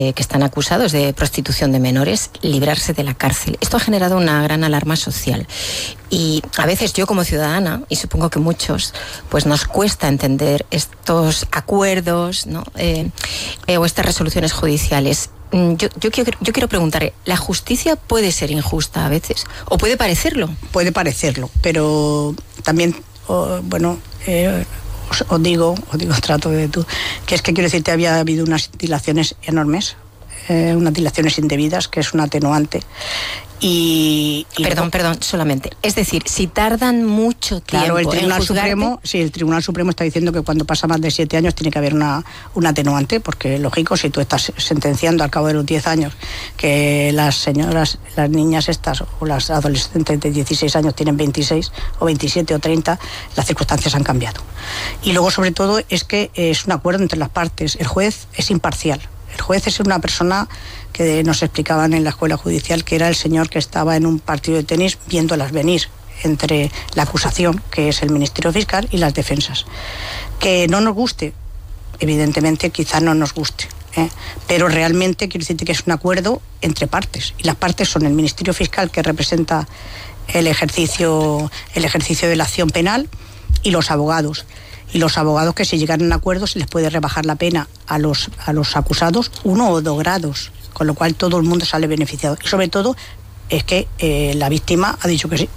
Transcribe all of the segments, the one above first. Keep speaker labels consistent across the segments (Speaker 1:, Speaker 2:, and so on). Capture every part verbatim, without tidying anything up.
Speaker 1: que están acusados de prostitución de menores, librarse de la cárcel. Esto ha generado una gran alarma social. Y a veces yo como ciudadana, y supongo que muchos, pues nos cuesta entender estos acuerdos, ¿no? eh, eh, o estas resoluciones judiciales. Yo, yo, quiero, yo quiero preguntar, ¿la justicia puede ser injusta a veces? ¿O puede parecerlo?
Speaker 2: Puede parecerlo, pero también, oh, bueno... Eh, Os, os digo, os digo, trato de tú, que es que quiero decirte, había habido unas dilaciones enormes, eh, unas dilaciones indebidas, que es un atenuante. Y, y
Speaker 1: perdón, luego, perdón, solamente. Es decir, si tardan mucho tiempo.
Speaker 2: Claro, el Tribunal
Speaker 1: en
Speaker 2: Supremo, sí, el Tribunal Supremo está diciendo que cuando pasa más de siete años tiene que haber una, un atenuante, porque lógico, si tú estás sentenciando al cabo de los diez años que las señoras, las niñas estas o las adolescentes de dieciséis años tienen veintiséis o veintisiete o treinta, las circunstancias han cambiado. Y luego, sobre todo, es que es un acuerdo entre las partes. El juez es imparcial. El juez es una persona que nos explicaban en la escuela judicial que era el señor que estaba en un partido de tenis viéndolas venir entre la acusación, que es el Ministerio Fiscal, y las defensas. Que no nos guste, evidentemente quizá no nos guste, ¿eh? Pero realmente quiero decirte que es un acuerdo entre partes, y las partes son el Ministerio Fiscal, que representa el ejercicio, el ejercicio de la acción penal, y los abogados. Y los abogados, que si llegan a un acuerdo se les puede rebajar la pena a los, a los acusados uno o dos grados, con lo cual todo el mundo sale beneficiado. Y sobre todo es que eh, la víctima ha dicho que sí.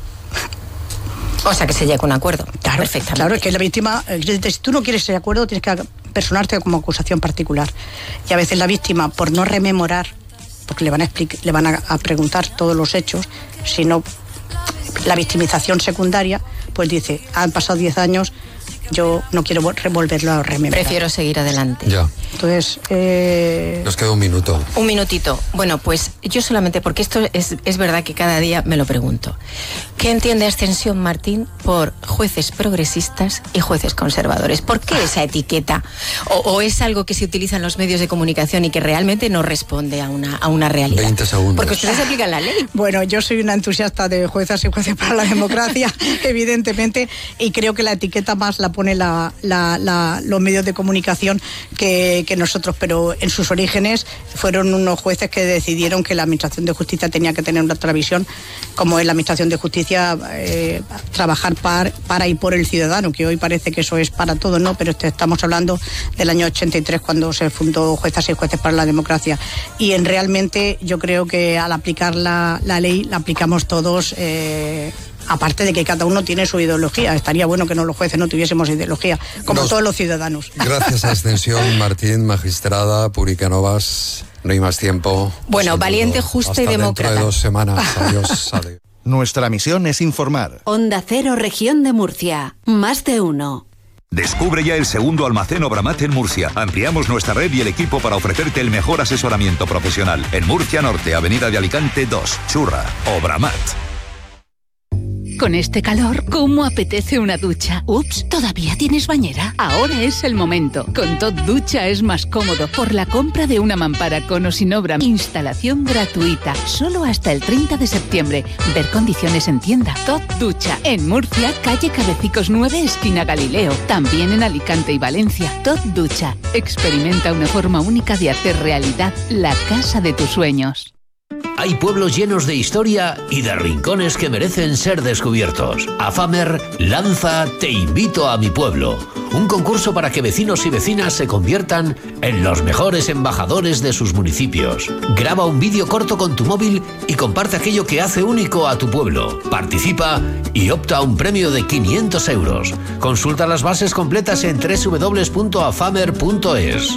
Speaker 1: O sea, que se llega a un acuerdo.
Speaker 2: Claro,
Speaker 1: perfectamente.
Speaker 2: Claro, es que la víctima, si tú no quieres ese acuerdo, tienes que personarte como acusación particular. Y a veces la víctima, por no rememorar, porque le van a, explicar, le van a, a preguntar todos los hechos, sino la victimización secundaria, pues dice, han pasado diez años, yo no quiero volverlo a rememorar.
Speaker 1: Prefiero seguir adelante.
Speaker 3: Ya.
Speaker 2: Entonces, eh...
Speaker 3: nos queda un minuto.
Speaker 1: Un minutito. Bueno, pues yo solamente, porque esto es, es verdad que cada día me lo pregunto. ¿Qué entiende Ascensión Martín por jueces progresistas y jueces conservadores? ¿Por qué esa etiqueta? ¿O, o es algo que se utiliza en los medios de comunicación y que realmente no responde a una, a una realidad?
Speaker 3: veinte segundos.
Speaker 1: Porque ustedes aplican la ley.
Speaker 2: Bueno, yo soy una entusiasta de juezas y jueces para la democracia, evidentemente, y creo que la etiqueta más la pone la, la, la, los medios de comunicación que, que nosotros, pero en sus orígenes fueron unos jueces que decidieron que la Administración de Justicia tenía que tener una otra visión, como es la Administración de Justicia, eh, trabajar para, para y por el ciudadano, que hoy parece que eso es para todos, ¿no? Pero este, estamos hablando del año ochenta y tres, cuando se fundó Juezas y Jueces para la Democracia, y en realmente yo creo que al aplicar la, la ley la aplicamos todos, eh, aparte de que cada uno tiene su ideología. Estaría bueno que no los jueces no tuviésemos ideología, como
Speaker 3: Nos,
Speaker 2: todos los ciudadanos.
Speaker 3: Gracias a Ascensión Martín, magistrada, Puri Cánovas. No hay más tiempo.
Speaker 1: Bueno, valiente, justa y demócrata.
Speaker 3: Dentro de dos semanas. Adiós. Adiós.
Speaker 4: Nuestra misión es informar.
Speaker 5: Onda Cero, Región de Murcia. Más de uno.
Speaker 6: Descubre ya el segundo almacén Obramat en Murcia. Ampliamos nuestra red y el equipo para ofrecerte el mejor asesoramiento profesional. En Murcia Norte, Avenida de Alicante dos, Churra, Obramat.
Speaker 7: Con este calor, ¿cómo apetece una ducha? Ups, ¿todavía tienes bañera? Ahora es el momento. Con Tot Ducha es más cómodo por la compra de una mampara con o sin obra. Instalación gratuita, solo hasta el treinta de septiembre. Ver condiciones en tienda. Tot Ducha, en Murcia, calle Cabecicos nueve, esquina Galileo. También en Alicante y Valencia. Tot Ducha, experimenta una forma única de hacer realidad la casa de tus sueños.
Speaker 8: Hay pueblos llenos de historia y de rincones que merecen ser descubiertos. AFAMER lanza Te invito a mi pueblo, un concurso para que vecinos y vecinas se conviertan en los mejores embajadores de sus municipios. Graba un vídeo corto con tu móvil y comparte aquello que hace único a tu pueblo. Participa y opta a un premio de quinientos euros. Consulta las bases completas en doble u doble u doble u punto afamer punto es.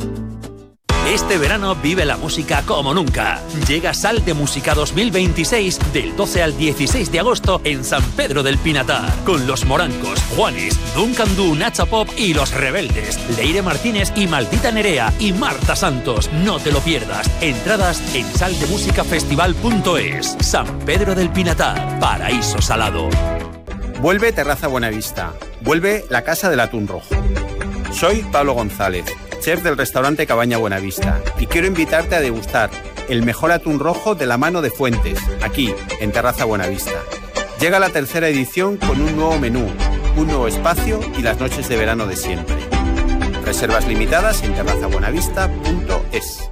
Speaker 9: Este verano vive la música como nunca. Llega Sal de Música dos mil veintiséis del doce al dieciséis de agosto en San Pedro del Pinatar. Con Los Morancos, Juanes, Duncan Du, Nacha Pop y Los Rebeldes. Leire Martínez y Maldita Nerea y Marta Santos. No te lo pierdas. Entradas en sal de música festival punto es. San Pedro del Pinatar. Paraíso Salado.
Speaker 10: Vuelve Terraza Buenavista. Vuelve la Casa del Atún Rojo. Soy Pablo González, chef del restaurante Cabaña Buenavista, y quiero invitarte a degustar el mejor atún rojo de la mano de Fuentes, aquí, en Terraza Buenavista. Llega la tercera edición con un nuevo menú, un nuevo espacio y las noches de verano de siempre. Reservas limitadas en terraza buenavista punto es.